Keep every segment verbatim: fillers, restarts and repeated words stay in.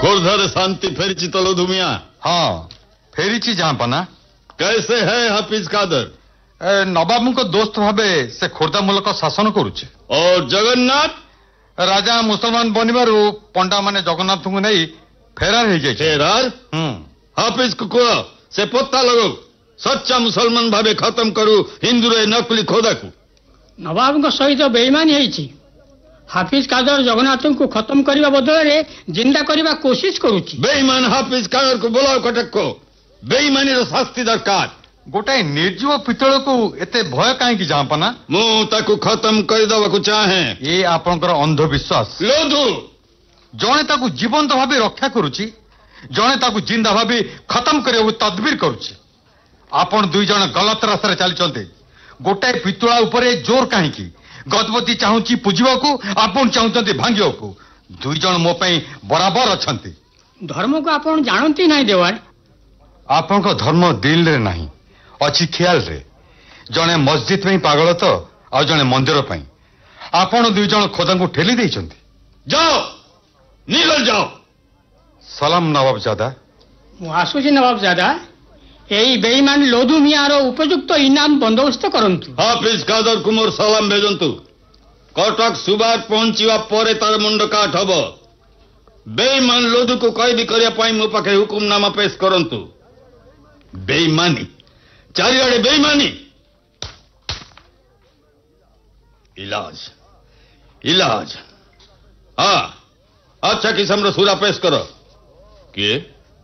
खोर्धर शांति फेरी तो लुधुमिया। हाँ फेरी जहाँपना। कैसे है हाफिज कादर? नवाब को दोस्त भावे से खोर्धा मुलक शासन करुचे। और जगन्नाथ? राजा मुसलमान बनवारू पंडा माने जगन्नाथ को नहीं फेरार हो जाए। फेरार? हाफिज को कह से पत्ता लगो सच्चा मुसलमान भावे खत्म करू हिंदू रे नकली खोदा को। नवाब सहित बेईमानी है। हाफिज कादर जगन्नाथ को खत्म करने बदल में जिंदा करने कोशिश करुची। बेईमान हाफिज कादर को बोलाओ कटक को। बेईमानी शास्ति दरकार। गोटाए निर्जीव पितल को एते भय कहीं जहाँपना। मु ताकू खत्म करदे चाहे। ये आपनकर अंधविश्वास। लोधु जड़े ताकू जीवंत भाव रक्षा करुची जड़े ताकू जिंदा भाव खत्म करने तदबीर करुची। आपण दुई जन गलत रास्तार चलते। गोटाए पितुला उपरे जोर कहीं गजपति चाहूची पूजा को आपण चाहते भांगा को। दुई जन मो बराबर अच्छा। धर्म को आपण जानती नहीं देवार। आपण को धर्म दिल रे नहीं अच्छी ख्याल रे। जड़े मस्जिद में पागल तो आ जड़े मंदिर पर। आपण दुई जन खोदा को ठेली देइछंती। जाओ निकल जाओ। सलाम नवाब जादा। आसुची नवाब जादा। यही बेईमान लोधु मियार उपयुक्त तो इनाम बंदोबस्त करंतु। हाफिज कादर को मोर सलाम भेजंतु। कटक सुबार पहुंचवा परे तार मुंड काट हब। बेईमान लोधु को कैदी करिया पाई मो पाखे हुकुमनामा पेश करंतु। बेईमानी चारिआडे बेईमानी। इलाज इलाज हाँ अच्छा किस्म रो सूरा पेश करो। के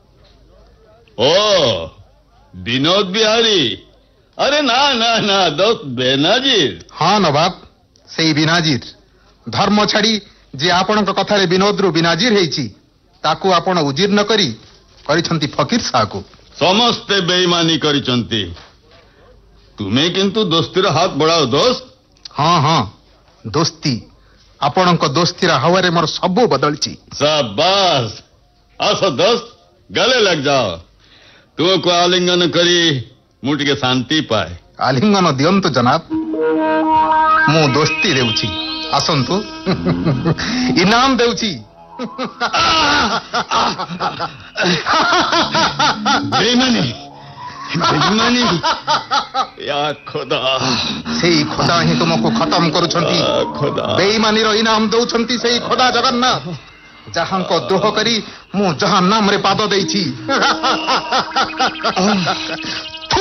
ओ विनोद बिहारी। अरे ना ना ना दोस्त बेनाजीर। हाँ नवाब से बिनाजीर धर्म छाड़ी जे आपण कथार विनोद रु बिनाजीर हेची ताकू आपण उजीर न करी करिछंती फकीर शाह को। समस्ते बेईमानी करिछंती। तुम्हें किंतु दोस्तीर हाथ बढ़ाओ दोस्त। हाँ हाँ दोस्ती आपण दोस्तीर हवारे मोर सबू बदलची। शाबाश आसो दोस्त गले लग जाओ। तुमको आलिंगन करी मुझे के शांति पाए। आलिंगन दियंतु जनाब मु दोस्ती देउची आसंतु इनाम देउची। बेईमानी बेईमानी या खुदा से खुदा ही तुमको खत्म करुछंती। खुदा बेईमानी रो इनाम दउछंती से खुदा जगन्नाथ जहां को द्रोह करी मु जहां नाम रे पाद देइछी।